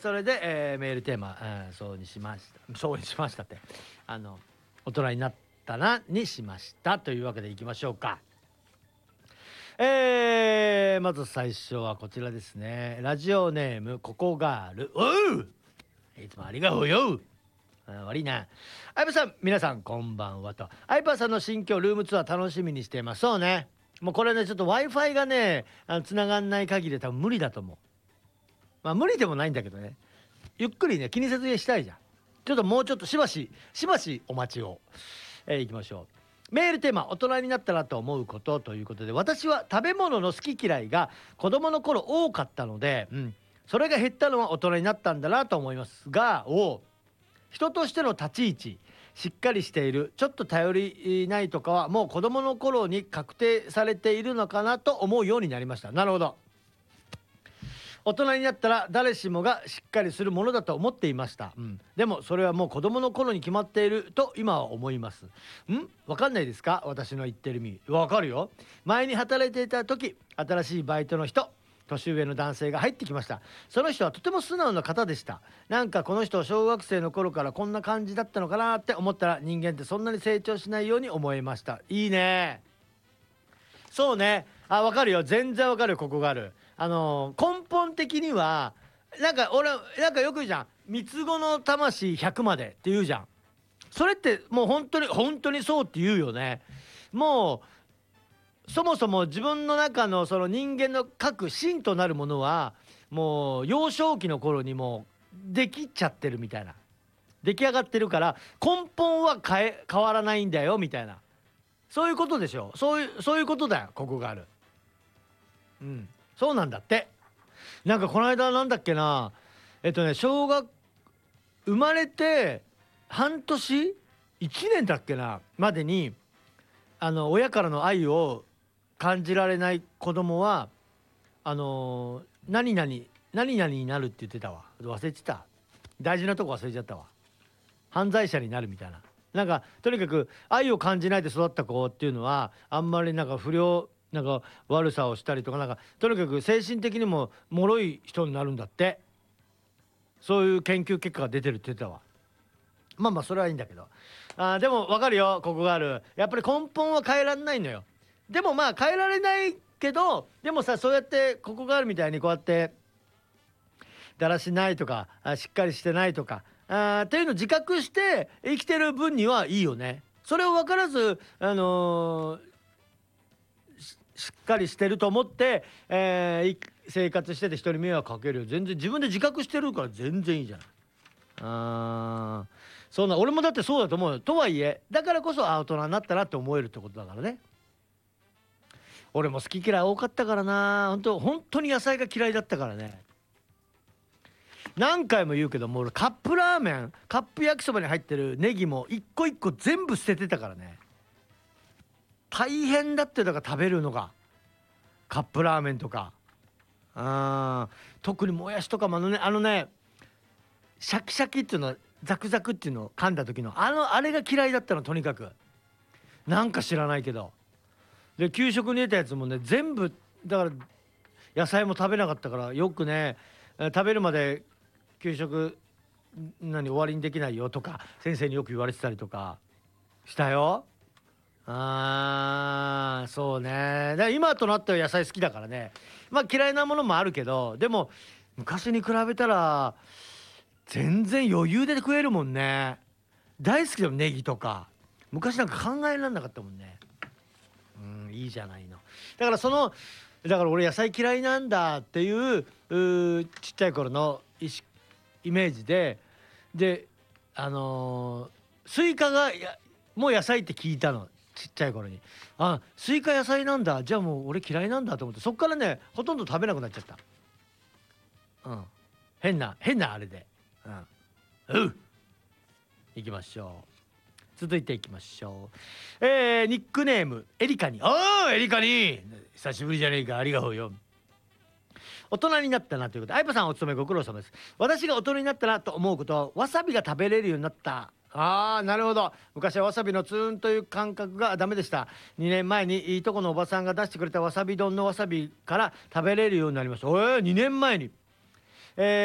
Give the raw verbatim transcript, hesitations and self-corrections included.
それで、えーメールテーマ、うん、そうにしましたそうにしましたってあの大人になったなにしましたというわけでいきましょうか。えー、まず最初はこちらですね。ラジオネームココガール。おう、いつもありがとうよ。あ、悪いな。相葉さん、皆さんこんばんはと。相葉さんの新居ルームツアー楽しみにしています。そうね、もうこれね、ちょっと Wi-Fi がね、あの繋がんない限り多分無理だと思う。まあ無理でもないんだけどね、ゆっくりね、気にせずしたいじゃん。ちょっともうちょっとしばししばしお待ちを。えー、いきましょう。メールテーマ、大人になったらと思うことということで、私は食べ物の好き嫌いが子供の頃多かったので、うん、それが減ったのは大人になったんだなと思いますが、お人としての立ち位置しっかりしている、ちょっと頼りないとかはもう子供の頃に確定されているのかなと思うようになりました。なるほど。大人になったら誰しもがしっかりするものだと思っていました、うん、でもそれはもう子供の頃に決まっていると今は思います。んわかんないですか、私の言ってる意味。わかるよ。前に働いていた時、新しいバイトの人、年上の男性が入ってきました。その人はとても素直な方でした。なんかこの人小学生の頃からこんな感じだったのかなって思ったら、人間ってそんなに成長しないように思いました。いいね。そうね。あ、わかるよ。全然わかるよ。ここがある。あのー根本的には、なんか俺、なんかよく言うじゃん。三つ子の魂ひゃくまでって言うじゃん。それってもう本当に、本当にそうって言うよね。もう、そもそも自分の中のその人間の各芯となるものは、もう幼少期の頃にもうできちゃってるみたいな。出来上がってるから、根本は変え、変わらないんだよみたいな。そういうことでしょ。そういう、そういうことだよ。ここがある。うん。そうなんだって。なんかこの間なんだっけな。えっとね、小学、生まれて半年 ?いち 年だっけなまでに、あの、親からの愛を感じられない子供は、あのー何々、何々になるって言ってたわ。忘れてた。大事なとこ忘れちゃったわ。犯罪者になるみたいな。なんかとにかく愛を感じないで育った子っていうのはあんまりなんか不良、なんか悪さをしたりとか、なんかとにかく精神的にも脆い人になるんだって。そういう研究結果が出てるって言ってたわ。まあまあそれはいいんだけど、あーでも分かるよ。ここがある。やっぱり根本は変えられないのよ。でもまあ変えられないけど、でもさ、そうやってここがあるみたいにこうやってだらしないとか、あ、しっかりしてないとか、あっていうのを自覚して生きてる分にはいいよね。それを分からず、あのーししっかりしてると思って、えーい生活してて人に迷惑かけるよ。全然自分で自覚してるから全然いいじゃない。あー、そんな俺もだってそうだと思うよ。とはいえだからこそ、あ、大人になったなって思えるってことだからね。俺も好き嫌い多かったからな。本当本当に野菜が嫌いだったからね。何回も言うけども、俺カップラーメン、カップ焼きそばに入ってるネギも一個一個全部捨ててたからね。大変だって。だから食べるのがカップラーメンとか、あー、特にもやしとかもあのね、あのね、シャキシャキっていうの、ザクザクっていうのを噛んだ時のあのあれが嫌いだったの。とにかくなんか知らないけど。で給食に出たやつもね、全部だから野菜も食べなかったから、よくね、え食べるまで給食何終わりにできないよとか先生によく言われてたりとかしたよ。あー、そうね。だから今となっては野菜好きだからね。まあ嫌いなものもあるけど、でも昔に比べたら全然余裕で食えるもんね。大好きだよ、ネギとか。昔なんか考えられなかったもんね。うん、いいじゃないの。だからその、だから俺野菜嫌いなんだっていう、うーちっちゃい頃の意識、イメージで、で、あのースイカがやもう野菜って聞いたの。ちっちゃい頃に。あ、スイカ野菜なんだ。じゃあもう俺嫌いなんだと思って、そっからね、ほとんど食べなくなっちゃった。うん。変な、変なあれで。うん。う行きましょう。続いていきましょう。えー、ニックネームエリカに。おー、エリカに久しぶりじゃねえか。ありがとうよ。大人になったなということで、あいぱさんお勤めご苦労様です。私が大人になったなと思うことは、わさびが食べれるようになった。あー、なるほど。昔はわさびのツーンという感覚がダメでした。にねんまえにいいとこのおばさんが出してくれたわさび丼のわさびから食べれるようになりました。えー、にねんまえに。えー